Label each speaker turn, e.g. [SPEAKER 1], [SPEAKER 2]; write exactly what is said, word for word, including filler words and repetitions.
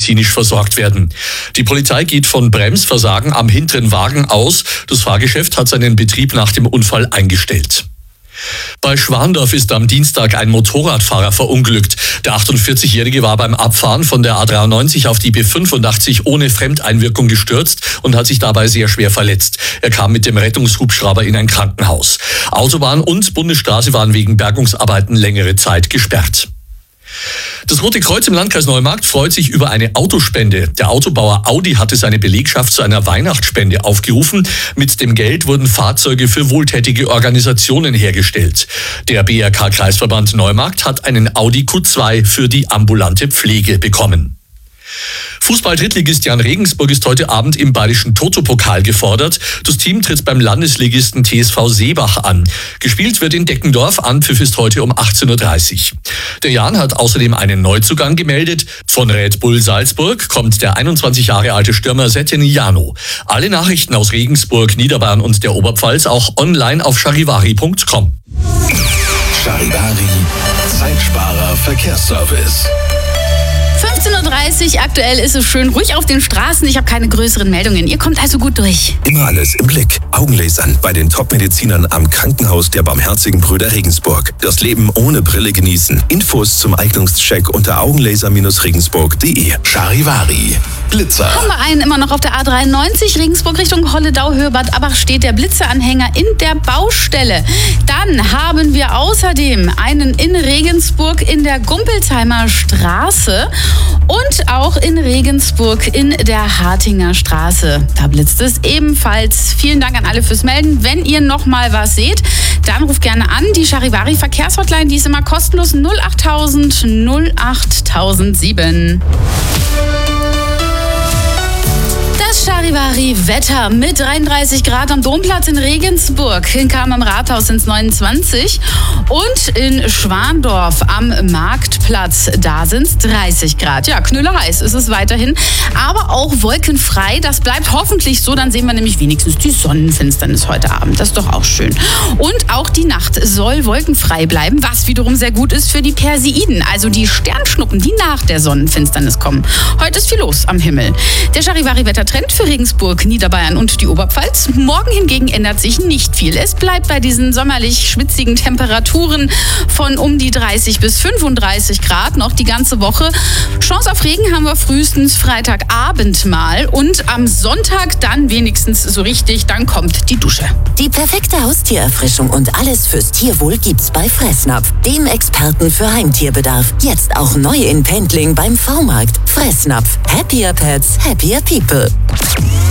[SPEAKER 1] medizinisch versorgt werden. Die Polizei geht von Bremsversagen am hinteren Wagen aus. Das Fahrgeschäft hat seinen Betrieb nach dem Unfall eingestellt. Bei Schwandorf ist am Dienstag ein Motorradfahrer verunglückt. Der achtundvierzigjährige war beim Abfahren von der A dreiundneunzig auf die B fünfundachtzig ohne Fremdeinwirkung gestürzt und hat sich dabei sehr schwer verletzt. Er kam mit dem Rettungshubschrauber in ein Krankenhaus. Autobahn und Bundesstraße waren wegen Bergungsarbeiten längere Zeit gesperrt. Das Rote Kreuz im Landkreis Neumarkt freut sich über eine Autospende. Der Autobauer Audi hatte seine Belegschaft zu einer Weihnachtsspende aufgerufen. Mit dem Geld wurden Fahrzeuge für wohltätige Organisationen hergestellt. Der B R K-Kreisverband Neumarkt hat einen Audi Q zwei für die ambulante Pflege bekommen. Fußball-Drittligist Jan Regensburg ist heute Abend im bayerischen Toto-Pokal gefordert. Das Team tritt beim Landesligisten T S V Seebach an. Gespielt wird in Deckendorf, Anpfiff ist heute um achtzehn Uhr dreißig. Der Jan hat außerdem einen Neuzugang gemeldet. Von Red Bull Salzburg kommt der einundzwanzig Jahre alte Stürmer Seteniano. Alle Nachrichten aus Regensburg, Niederbayern und der Oberpfalz auch online auf charivari punkt com.
[SPEAKER 2] Charivari, Zeitsparer Verkehrsservice.
[SPEAKER 3] fünfzehn Uhr dreißig, aktuell ist es schön ruhig auf den Straßen. Ich habe keine größeren Meldungen. Ihr kommt also gut durch.
[SPEAKER 2] Immer alles im Blick. Augenlasern bei den Top-Medizinern am Krankenhaus der Barmherzigen Brüder Regensburg. Das Leben ohne Brille genießen. Infos zum Eignungscheck unter augenlaser Regensburg punkt de. Charivari. Blitzer.
[SPEAKER 3] Haben wir einen immer noch auf der A dreiundneunzig, Regensburg Richtung Holledau, Höhe Bad Abach steht der Blitzeranhänger in der Baustelle. Dann haben wir außerdem einen in Regensburg in der Gumpelsheimer Straße und auch in Regensburg in der Hartinger Straße. Da blitzt es ebenfalls. Vielen Dank an alle fürs Melden. Wenn ihr noch mal was seht, dann ruft gerne an. Die Charivari Verkehrshotline, die ist immer kostenlos null achttausend null achttausendsieben. Das Charivari-Wetter mit dreiunddreißig Grad am Domplatz in Regensburg. In Kam am Rathaus sind es neunundzwanzig. Und in Schwandorf am Marktplatz, da sind es dreißig Grad. Ja, knüllerheiß ist es weiterhin. Aber auch wolkenfrei. Das bleibt hoffentlich so. Dann sehen wir nämlich wenigstens die Sonnenfinsternis heute Abend. Das ist doch auch schön. Und auch die Nacht soll wolkenfrei bleiben, was wiederum sehr gut ist für die Perseiden. Also die Sternschnuppen, die nach der Sonnenfinsternis kommen. Heute ist viel los am Himmel. Der Charivari-Wettertrend für Regensburg, Niederbayern und die Oberpfalz. Morgen hingegen ändert sich nicht viel. Es bleibt bei diesen sommerlich schwitzigen Temperaturen von um die dreißig bis fünfunddreißig Grad noch die ganze Woche. Chance auf Regen haben wir frühestens Freitagabend mal und am Sonntag dann wenigstens so richtig, dann kommt die Dusche.
[SPEAKER 4] Die perfekte Haustiererfrischung und alles fürs Tierwohl gibt's bei Fressnapf, dem Experten für Heimtierbedarf. Jetzt auch neu in Pendling beim V-Markt. Fressnapf. Happier Pets, happier people.